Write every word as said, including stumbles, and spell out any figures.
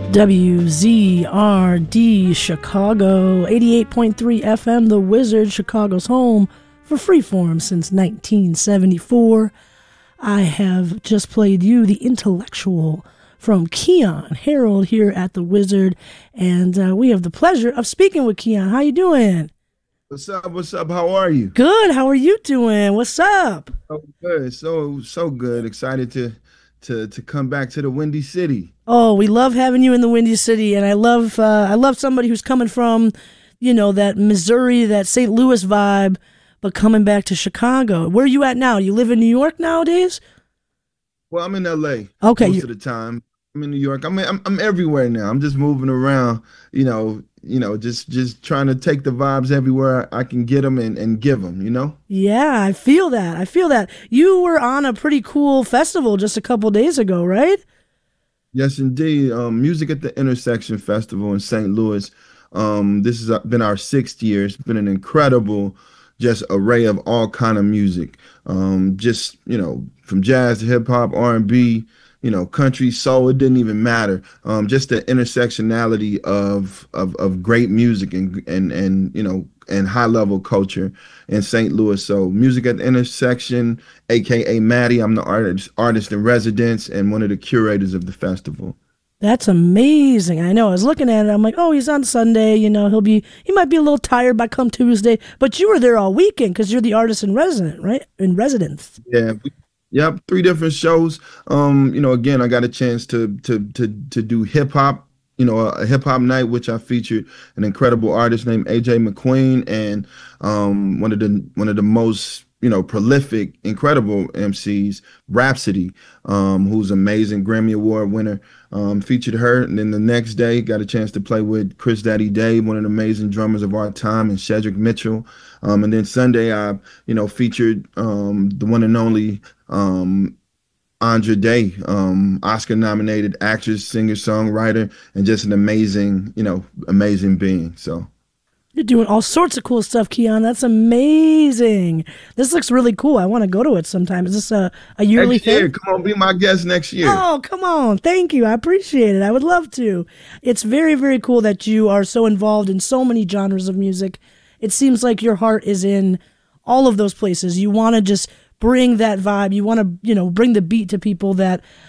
W Z R D Chicago, eighty-eight point three F M, The Wizard, Chicago's home for Freeform since nineteen seventy-four. I have just played you The Intellectual from Keyon Harold here at The Wizard, and uh, we have the pleasure of speaking with Keyon. How you doing? What's up? What's up? How are you? Good. How are you doing? What's up? Oh, good. So so good. Excited to to to come back to the Windy City. Oh, we love having you in the Windy City, and I love uh, I love somebody who's coming from, you know, that Missouri, that Saint Louis vibe, but coming back to Chicago. Where are you at now? You live in New York nowadays? Well, I'm in L A Okay, most you, of the time. I'm in New York. I'm I'm I'm everywhere now. I'm just moving around. You know, you know, just just trying to take the vibes everywhere I can get them and and give them. You know. yeah, I feel that. I feel that. You were on a pretty cool festival just a couple days ago, right? Yes, indeed. Um, Music at the Intersection Festival in Saint Louis. Um, this has been our sixth year. It's been an incredible, just array of all kind of music. Um, just you know, from jazz to hip hop, R and B, you know, country, soul. It didn't even matter. Um, just the intersectionality of of of great music and and and you know and high level culture in Saint Louis. So Music at the Intersection, aka Maddie. I'm the artist artist in residence and one of the curators of the festival. That's amazing. I know. I was looking at it. I'm like, oh, he's on Sunday. You know, he'll be, he might be a little tired by come Tuesday, but you were there all weekend because you're the artist in resident, right? In residence. Yeah. we- Yep, three different shows. Um, you know, again, I got a chance to to to to do hip hop, you know, a, a hip hop night, which I featured an incredible artist named A J McQueen and um one of the one of the most, you know, prolific, incredible M Cs, Rhapsody, um, who's amazing, Grammy Award winner. Um, featured her, and then the next day got a chance to play with Chris Daddy Dave, one of the amazing drummers of our time, and Shedrick Mitchell. Um, and then Sunday, I, you know, featured um, the one and only um, Andra Day, um, Oscar-nominated actress, singer, songwriter, and just an amazing, you know, amazing being. So. You're doing all sorts of cool stuff, Keyon. That's amazing. This looks really cool. I want to go to it sometime. Is this a, a yearly Next year, thing? come on, be my guest next year. Oh, come on. Thank you. I appreciate it. I would love to. It's very, very cool that you are so involved in so many genres of music. It seems like your heart is in all of those places. You want to just bring that vibe. You want to, you know, bring the beat to people that